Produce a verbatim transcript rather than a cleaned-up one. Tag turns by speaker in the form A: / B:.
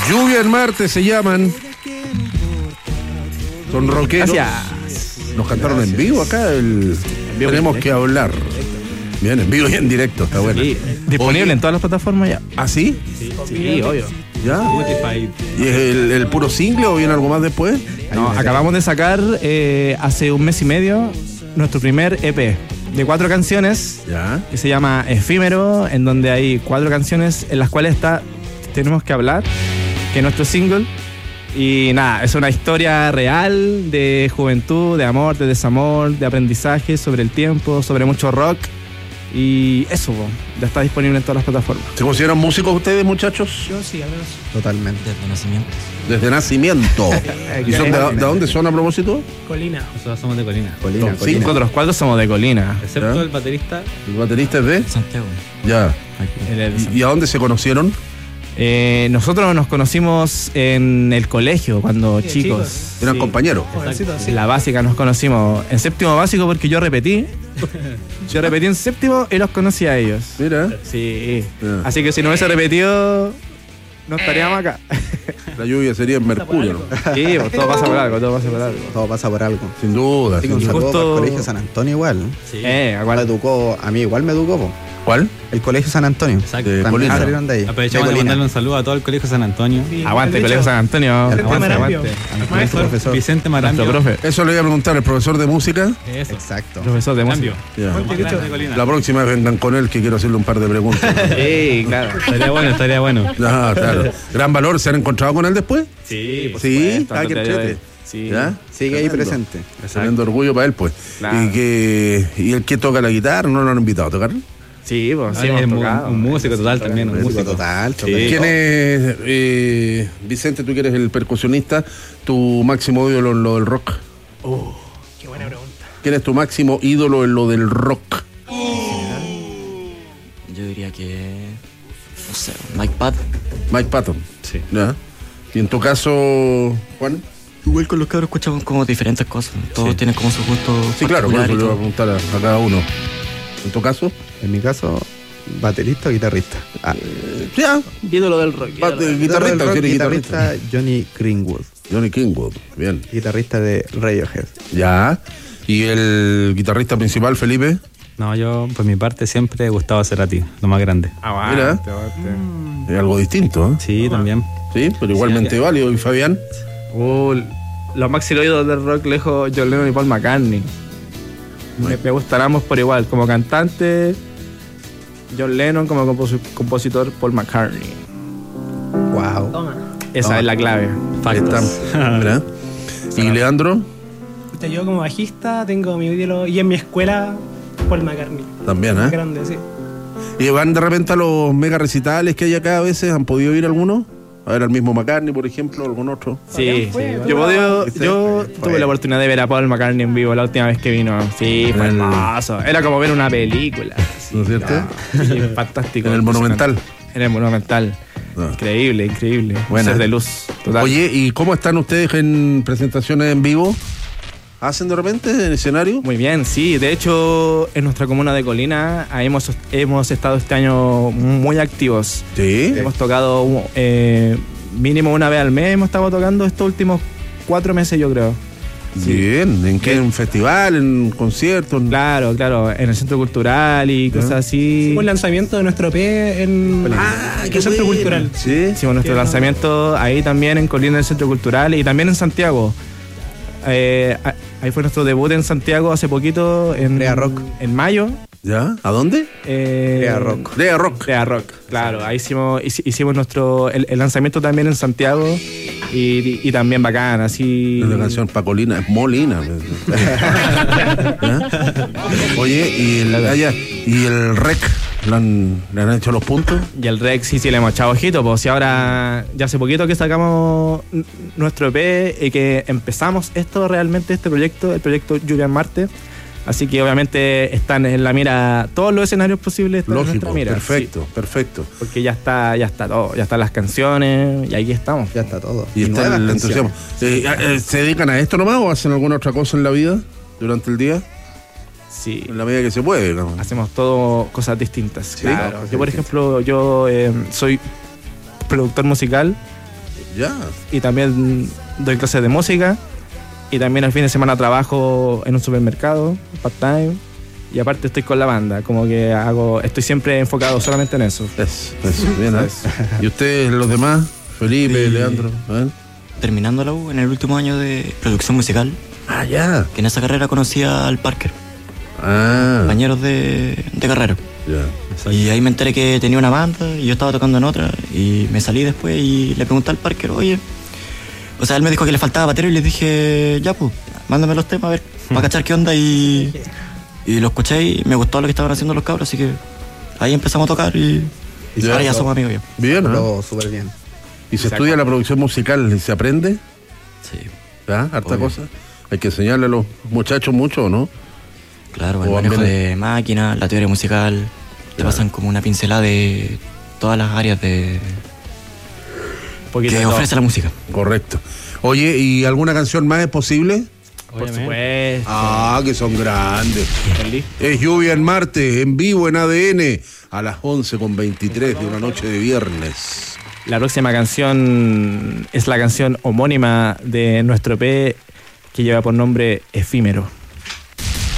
A: Lluvia en Marte se llaman. Son rockeros.
B: Gracias.
A: Nos cantaron Gracias. en vivo acá. El... Vivo Tenemos que hablar. Bien, en vivo y en directo, está bueno.
B: Sí, disponible Oye. en todas las plataformas ya.
A: ¿Ah, sí?
B: Sí, sí, obvio.
A: ¿Ya? ¿Y es el, el puro single o viene algo más después?
B: No, acabamos de sacar eh, hace un mes y medio nuestro primer E P de cuatro canciones.
A: ¿Ya?
B: Que se llama Efímero, en donde hay cuatro canciones en las cuales está Tenemos que hablar, que es nuestro single. Y nada, es una historia real de juventud, de amor, de desamor, de aprendizaje, sobre el tiempo, sobre mucho rock. Y eso, bo, ya está disponible en todas las plataformas.
A: ¿Se consideran músicos ustedes, muchachos?
C: Yo sí, al menos.
D: Totalmente.
E: Desde nacimiento.
A: Desde nacimiento. ¿Y son de, de dónde son a propósito?
C: Colina.
F: Nosotros somos de Colina.
D: Colina,
A: Son
D: Colina.
B: Nosotros cuatro somos de Colina.
F: Excepto
A: ¿Ya?
F: el baterista.
A: ¿El baterista es de?
E: Santiago.
A: Ya.
B: El-
A: ¿Y, y a dónde se conocieron?
B: Eh, nosotros nos conocimos en el colegio cuando
C: Sí,
B: chicos.
C: chicos.
A: Eran
B: Sí.
A: compañeros.
C: Jovencito, sí.
B: En la básica nos conocimos en séptimo básico porque yo repetí. Yo repetí en séptimo y los conocí a ellos.
A: Mira.
B: Sí.
A: Ya.
B: Así que si no hubiese repetido, no estaríamos acá.
A: La lluvia sería en Mercurio, ¿no?
B: Sí, pues todo pasa por algo, todo pasa por algo.
D: Todo pasa por algo.
A: Sin duda.
D: Así
A: sin
D: que un
A: duda.
D: saludo
B: Justo-
D: para el Colegio San Antonio igual.
F: Sí.
B: Eh,
D: Me
B: acuérdate.
D: educó, a mí igual me educó, po.
A: ¿Cuál?
D: El Colegio San Antonio.
F: Exacto.
A: De
D: También
A: Colina.
D: salieron de ahí.
F: Aprovechamos
D: de
F: de,
D: Colina.
F: mandarle un saludo a todo el Colegio San Antonio.
C: Sí,
B: Aguante,
C: de
B: Colegio
C: hecho,
B: San Antonio.
C: Vicente
B: Aguante,
C: Marambio.
B: aguante.
D: A nuestro
C: Maestro.
D: profesor.
F: Vicente
B: Nuestro
F: Marambio.
B: profe.
A: Eso le iba a preguntar al profesor de música.
F: Eso.
D: Exacto.
B: Profesor de música.
F: Cambio.
A: Ya.
F: Más grande de Colina.
A: La próxima vez vengan con él que quiero hacerle un par de preguntas.
B: Sí, claro.
F: Estaría bueno, estaría bueno.
A: Ah, claro. Gran valor. ¿Se han encontrado con él después?
F: Sí, por
A: Sí.
B: supuesto,
A: Ah, qué
B: antes de
A: entrete.
B: hoy. Sí.
A: ¿Ya?
D: Sigue ahí
A: Tremendo.
D: presente.
A: Tremendo orgullo para él, pues.
B: Claro.
A: Y que y el que toca la guitarra, ¿no lo han invitado a tocar?
B: Sí, pues sí,
F: Ah,
B: hemos
F: es mu-
B: tocado.
F: un músico total también, un
D: Músico
F: músico.
D: total.
F: Sí.
D: total.
A: ¿Quién es, eh, Vicente, tú que eres el percusionista, tu máximo ídolo en lo del rock?
C: Qué buena pregunta.
A: ¿Quién es tu máximo ídolo en lo del rock?
E: Yo diría que. No sé, Mike Patton.
A: Mike Patton.
F: Sí.
A: ¿Ya? Y en tu caso, Juan.
E: Igual con los cabros escuchamos como diferentes cosas. Todos
F: Sí.
E: tienen como su gusto.
A: Sí, claro, por eso
E: particular y
A: le voy a
E: todo.
A: preguntar a, a cada uno. ¿En tu caso?
D: En mi caso, baterista o guitarrista. Ah,
A: Ya.
B: Ídolo del rock.
A: Va-
B: ídolo del-
A: Guitarrista,
D: del rock,
A: ¿o eres guitarrista?
D: guitarrista Johnny Greenwood.
A: Johnny Kingwood. Bien.
D: Guitarrista de Radiohead.
A: Ya. ¿Y el guitarrista principal, Felipe?
F: No, yo por mi parte siempre he gustado Cerati, lo más grande.
B: Aguante,
A: Mira.
B: aguante.
A: Es algo distinto, ¿eh?
F: Sí, también.
A: Sí, pero igualmente válido. ¿Y Fabián?
B: Uh, los máximos ídolos del rock lejos, John Lennon y Paul McCartney. Me, me gustan ambos por igual. Como cantante, John Lennon; como compos- compositor, Paul McCartney.
D: Wow.
C: Toma.
B: Esa
A: No.
B: es la clave.
A: Ahí está. Mira. ¿Y Leandro?
C: Puta, Yo como bajista tengo mi ídolo y en mi escuela Paul McCartney.
A: También,
C: Más
A: ¿eh?
C: grande, sí.
A: ¿Y van de repente a los mega recitales que hay acá a veces? ¿Han podido ir algunos? A ver al mismo McCartney, por ejemplo, o algún otro.
B: Sí,
C: Fue,
B: sí.
C: fue
B: Yo,
C: una-
B: podía-
A: ¿Viste?
B: yo
D: Fue.
B: tuve la oportunidad de ver a Paul McCartney en vivo la última vez que vino. Sí, fue
A: En el-
B: hermoso. Era como ver una película. Sí,
A: ¿No es cierto?
B: sí, fantástico.
A: En el Monumental.
B: En el Monumental.
A: Ah.
B: Increíble, increíble. Un
A: Buena.
B: ser de luz. Total.
A: Oye, ¿y cómo están ustedes en presentaciones en vivo? ¿Hacen de repente en escenario?
B: Muy bien, sí. De hecho, en nuestra comuna de Colina ahí hemos, hemos estado este año muy activos.
A: Sí.
B: Hemos tocado eh, mínimo una vez al mes. Hemos estado tocando estos últimos cuatro meses, yo creo. Sí.
A: Bien. ¿En qué?
B: ¿Qué?
A: ¿En festival? ¿En conciertos?
B: Claro, claro. En el centro cultural y cosas así.
C: Hicimos el lanzamiento de nuestro E P en
A: Ah,
C: el Centro Cultural.
A: Sí.
B: Hicimos nuestro
C: Qué
B: lanzamiento ahí también en Colina, del centro cultural, y también en Santiago. Eh, a- ahí fue nuestro debut en Santiago hace poquito, en,
D: Crea Rock.
B: en mayo.
A: ¿Ya? ¿A dónde?
B: Eh,
D: Crea Rock.
A: Crea Rock.
B: Crea Rock, claro. Ahí hicimos, hici- hicimos nuestro el, el lanzamiento también en Santiago y, y- y también bacán, así.
A: La canción Pacolina, es Molina. ¿Ya? Oye, ¿y el, ah, ya, ¿y el rec? ¿Le han, ¿Le han hecho los puntos?
B: Y el Rex sí, sí le hemos echado ojito, pues si ahora, ya hace poquito que sacamos n- nuestro E P y que empezamos esto realmente, este proyecto, el proyecto Lluvia en Marte. Así que obviamente están en la mira, todos los escenarios posibles están en
A: Lógico,
B: nuestra mira.
A: perfecto,
B: Sí,
A: perfecto.
B: porque ya está, ya está todo, ya están las canciones y aquí estamos.
D: Ya está todo.
A: Y está
D: nuevas
A: el
D: canciones.
A: entusiasmo. Eh, eh, ¿Se dedican a esto nomás o hacen alguna otra cosa en la vida durante el día?
B: Sí.
A: En la medida que se puede, digamos.
B: Hacemos todo cosas distintas.
A: Sí,
B: claro.
A: cosas
B: Yo, por
A: distintas.
B: ejemplo, yo eh, soy productor musical
A: Ya.
B: y también doy clases de música y también el fin de semana trabajo en un supermercado, part-time, y aparte estoy con la banda, como que hago, estoy siempre enfocado solamente en eso.
A: Eso, eso, bien, ¿eh? ¿Y ustedes, los demás? Felipe,
E: Sí.
A: Leandro, ¿eh?
E: Terminando la U en el último año de producción musical,
A: Ah, ya.
E: que en esa carrera conocí al Parker,
A: Ah,
E: compañeros de, de carrera.
A: ya.
E: Y ahí me enteré que tenía una banda y yo estaba tocando en otra y me salí después y le pregunté al Parker, oye, o sea, él me dijo que le faltaba batería y le dije, ya pues, mándame los temas a ver, para cachar qué onda y, y lo escuché y me gustó lo que estaban haciendo los cabros, así que ahí empezamos a tocar y, y
A: Ya.
E: ahora ya somos amigos ya.
A: Bien, ¿no?
D: Pero súper bien.
A: ¿Y se estudia la producción musical y se aprende?
E: Sí,
A: ¿Ya? Harta
E: Obvio.
A: cosa. Hay que enseñarle a los muchachos mucho, ¿no?
E: claro, el
A: O
E: manejo
A: ambiente.
E: de máquinas, la teoría musical, te pasan como una pincelada de todas las áreas de
B: Un poquito de
E: que
B: todo.
E: ofrece la música.
A: Correcto. Oye, ¿y alguna canción más es posible?
B: Por supuesto.
A: Ah, que son grandes.
B: ¿Están listos?
A: Es Lluvia en Marte, en vivo en A D N, a las once con veintitrés de una noche de viernes.
B: La próxima canción es la canción homónima de nuestro E P que lleva por nombre Efímero.